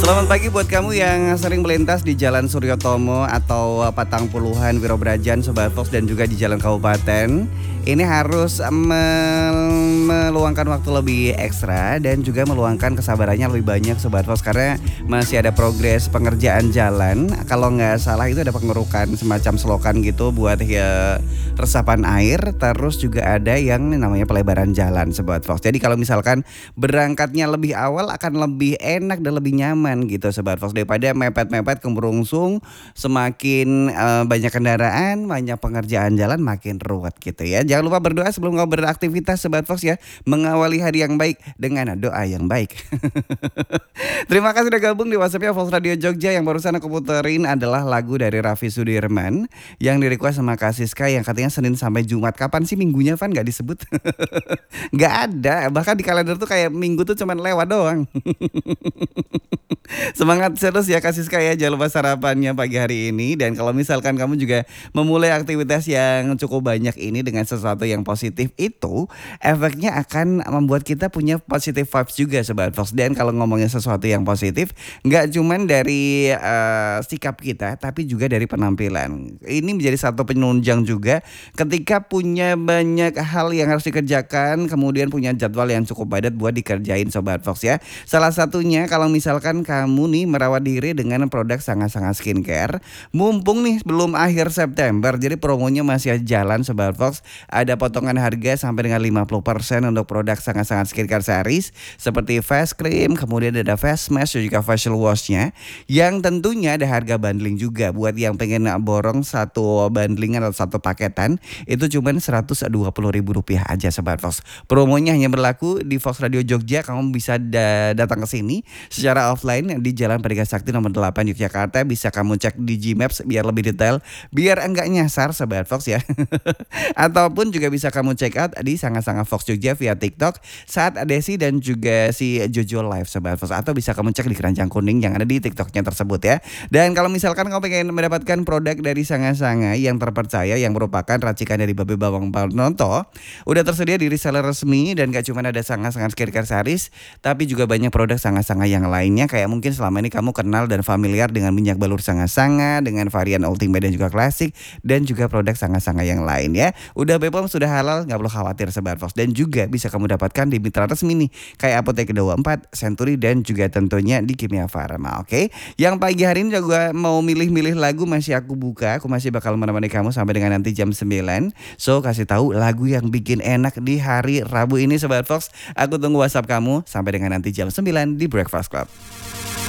Selamat pagi buat kamu yang sering melintas di Jalan Suryotomo atau Patang Puluhan Wirobrajan Sobat Fox dan juga di Jalan Kabupaten. Ini harus meluangkan waktu lebih ekstra dan juga meluangkan kesabarannya lebih banyak Sobat Fox karena masih ada progres pengerjaan jalan. Kalau nggak salah itu ada pengerukan semacam selokan gitu buat resapan air. Terus juga ada yang namanya pelebaran jalan Sobat Fox. Jadi kalau misalkan berangkatnya lebih awal akan lebih enak dan lebih nyaman gitu Sobat Fox daripada mepet-mepet kemerungsung. Semakin banyak kendaraan, banyak pengerjaan jalan makin ruwet gitu ya. Jangan lupa berdoa sebelum kau beraktivitas Sobat Fox ya. Mengawali hari yang baik dengan doa yang baik. Terima kasih sudah gabung di WhatsAppnya Fox Radio Jogja. Yang barusan aku puterin adalah lagu dari Raffi Sudirman yang di-request sama Kak Siska yang katanya Senin sampai Jumat. Kapan sih minggunya Van? Gak disebut. Gak ada. Bahkan di kalender tuh kayak minggu tuh cuman lewat doang. Semangat terus ya Kak Siska ya. Jangan lupa sarapannya pagi hari ini. Dan kalau misalkan kamu juga memulai aktivitas yang cukup banyak ini dengan sesuatu yang positif, itu efeknya akan membuat kita punya positive vibes juga Sobat Fox. Dan kalau ngomongin sesuatu yang positif, gak cuman dari sikap kita, tapi juga dari penampilan. Ini menjadi satu penunjang juga ketika punya banyak hal yang harus dikerjakan, kemudian punya jadwal yang cukup padat buat dikerjain Sobat Fox ya. Salah satunya kalau misalkan kamu nih merawat diri dengan produk sangat-sangat skincare, mumpung nih belum akhir September, jadi promonya masih jalan Sobat Fox. Ada potongan harga sampai dengan 50% untuk produk sangat-sangat skincare series seperti face cream, kemudian ada face mask dan juga facial washnya, yang tentunya ada harga bundling juga. Buat yang pengen borong satu bundlingan atau satu paketan, itu cuma Rp120.000 aja Sobat Fox. Promonya hanya berlaku di Fox Radio Jogja. Kamu bisa datang ke sini secara offline di Jalan Perdikas Sakti nomor 8 Yogyakarta. Bisa kamu cek di Gmaps biar lebih detail, biar enggak nyasar Sobat Fox ya. Ataupun juga bisa kamu check out di Sangat-Sangat Fox Jogja via TikTok saat Desi dan juga si Jojo live Sobat Fox. Atau bisa kamu cek di keranjang kuning yang ada di TikToknya tersebut ya. Dan kalau misalkan kamu pengen mendapatkan produk dari Sangat-Sangat yang terpercaya, yang merupakan racikan dari Babe Bawang Panoto, udah tersedia di reseller resmi. Dan gak cuma ada Sangat-Sangat skincare series, tapi juga banyak produk Sangat-Sangat yang lainnya. Kayak mungkin selama ini kamu kenal dan familiar dengan minyak balur Sangat-Sangat, dengan varian ultimate dan juga klasik, dan juga produk Sangat-Sangat yang lain ya. Udah BPOM sudah halal, gak perlu khawatir Sobat Fox. Dan juga bisa kamu dapatkan di mitra resmi nih, kayak Apotek 24, Century, dan juga tentunya di Kimia Farma. Oke, yang pagi hari ini juga mau milih-milih lagu masih aku buka. Aku masih bakal menemani kamu sampai dengan nanti jam 9. So kasih tahu lagu yang bikin enak di hari Rabu ini Sobat Fox. Aku tunggu WhatsApp kamu sampai dengan nanti jam 9 di Breakfast Club.